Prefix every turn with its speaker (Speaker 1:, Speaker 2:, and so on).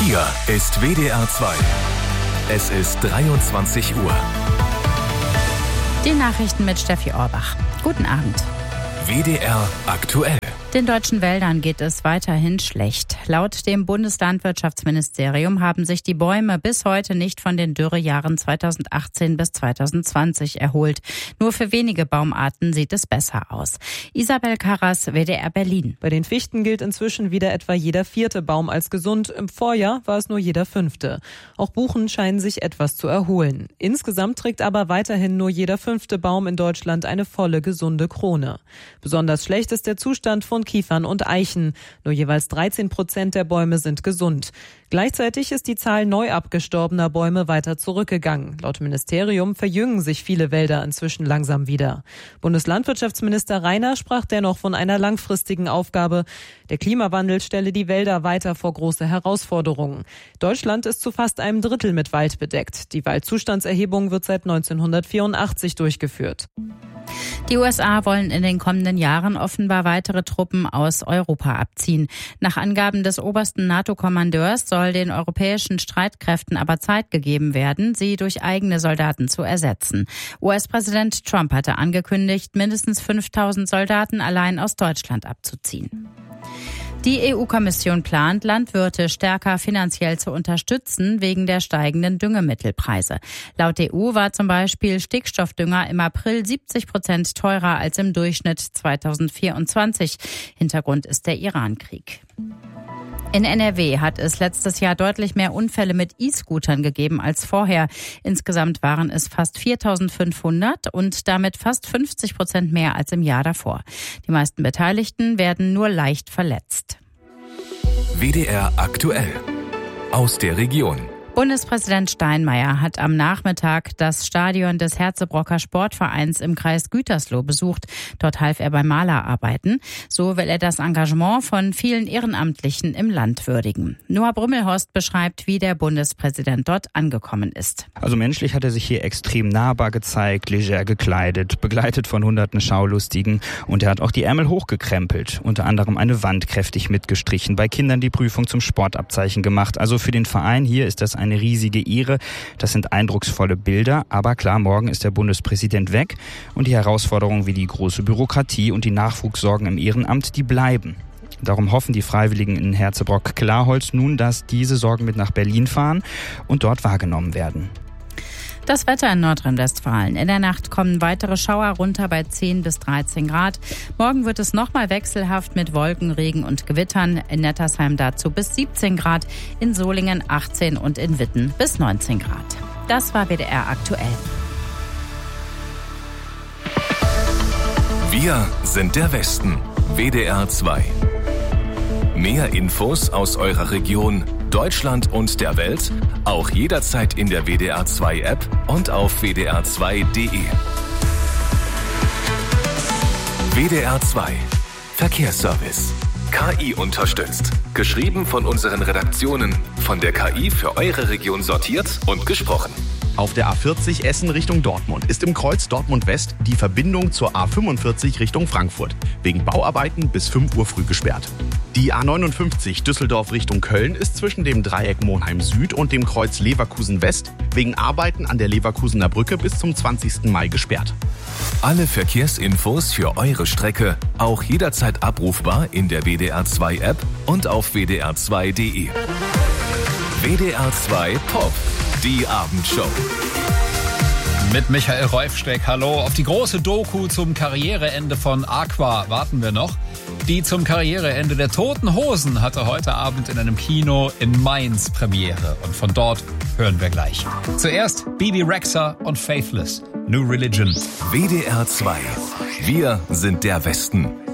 Speaker 1: Hier ist WDR 2. Es ist 23 Uhr.
Speaker 2: Die Nachrichten mit Steffi Orbach. Guten Abend.
Speaker 1: WDR aktuell.
Speaker 2: Den deutschen Wäldern geht es weiterhin schlecht. Laut dem Bundeslandwirtschaftsministerium haben sich die Bäume bis heute nicht von den Dürrejahren 2018 bis 2020 erholt. Nur für wenige Baumarten sieht es besser aus. Isabel Karras, WDR Berlin.
Speaker 3: Bei den Fichten gilt inzwischen wieder etwa jeder 4. Baum als gesund. Im Vorjahr war es nur jeder 5. Auch Buchen scheinen sich etwas zu erholen. Insgesamt trägt aber weiterhin nur jeder 5. Baum in Deutschland eine volle, gesunde Krone. Besonders schlecht ist der Zustand von Kiefern und Eichen. Nur jeweils 13% der Bäume sind gesund. Gleichzeitig ist die Zahl neu abgestorbener Bäume weiter zurückgegangen. Laut Ministerium verjüngen sich viele Wälder inzwischen langsam wieder. Bundeslandwirtschaftsminister Rainer sprach dennoch von einer langfristigen Aufgabe. Der Klimawandel stelle die Wälder weiter vor große Herausforderungen. Deutschland ist zu fast einem Drittel mit Wald bedeckt. Die Waldzustandserhebung wird seit 1984 durchgeführt.
Speaker 2: Die USA wollen in den kommenden Jahren offenbar weitere Truppen aus Europa abziehen. Nach Angaben des obersten NATO-Kommandeurs soll den europäischen Streitkräften aber Zeit gegeben werden, sie durch eigene Soldaten zu ersetzen. US-Präsident Trump hatte angekündigt, mindestens 5.000 Soldaten allein aus Deutschland abzuziehen. Die EU-Kommission plant, Landwirte stärker finanziell zu unterstützen wegen der steigenden Düngemittelpreise. Laut EU war zum Beispiel Stickstoffdünger im April 70% teurer als im Durchschnitt 2024. Hintergrund ist der Iran-Krieg. In NRW hat es letztes Jahr deutlich mehr Unfälle mit E-Scootern gegeben als vorher. Insgesamt waren es fast 4.500 und damit fast 50% mehr als im Jahr davor. Die meisten Beteiligten werden nur leicht verletzt.
Speaker 1: WDR aktuell. Aus der Region.
Speaker 2: Bundespräsident Steinmeier hat am Nachmittag das Stadion des Herzebrocker Sportvereins im Kreis Gütersloh besucht. Dort half er beim Malerarbeiten. So will er das Engagement von vielen Ehrenamtlichen im Land würdigen. Noah Brümmelhorst beschreibt, wie der Bundespräsident dort angekommen ist.
Speaker 4: Also menschlich hat er sich hier extrem nahbar gezeigt, leger gekleidet, begleitet von hunderten Schaulustigen. Und er hat auch die Ärmel hochgekrempelt, unter anderem eine Wand kräftig mitgestrichen, bei Kindern die Prüfung zum Sportabzeichen gemacht. Also für den Verein hier ist das eine riesige Ehre. Das sind eindrucksvolle Bilder. Aber klar, morgen ist der Bundespräsident weg. Und die Herausforderungen wie die große Bürokratie und die Nachwuchssorgen im Ehrenamt, die bleiben. Darum hoffen die Freiwilligen in Herzebrock-Klarholz nun, dass diese Sorgen mit nach Berlin fahren und dort wahrgenommen werden.
Speaker 2: Das Wetter in Nordrhein-Westfalen. In der Nacht kommen weitere Schauer runter bei 10 bis 13 Grad. Morgen wird es nochmal wechselhaft mit Wolken, Regen und Gewittern. In Nettersheim dazu bis 17 Grad, in Solingen 18 und in Witten bis 19 Grad. Das war WDR aktuell.
Speaker 1: Wir sind der Westen. WDR 2. Mehr Infos aus eurer Region, Deutschland und der Welt, auch jederzeit in der WDR 2 App und auf wdr2.de. WDR 2 Verkehrsservice. KI unterstützt. Geschrieben von unseren Redaktionen, von der KI für eure Region sortiert und gesprochen.
Speaker 5: Auf der A40 Essen Richtung Dortmund ist im Kreuz Dortmund West die Verbindung zur A45 Richtung Frankfurt wegen Bauarbeiten bis 5 Uhr früh gesperrt. Die A59 Düsseldorf Richtung Köln ist zwischen dem Dreieck Monheim Süd und dem Kreuz Leverkusen West wegen Arbeiten an der Leverkusener Brücke bis zum 20. Mai gesperrt.
Speaker 1: Alle Verkehrsinfos für eure Strecke auch jederzeit abrufbar in der WDR 2 App und auf wdr2.de. WDR 2 Pop. Die Abendshow.
Speaker 6: Mit Michael Reufsteck, hallo. Auf die große Doku zum Karriereende von Aqua warten wir noch. Die zum Karriereende der Toten Hosen hatte heute Abend in einem Kino in Mainz Premiere. Und von dort hören wir gleich. Zuerst Bebe Rexha und Faithless. New Religion.
Speaker 1: WDR 2. Wir sind der Westen.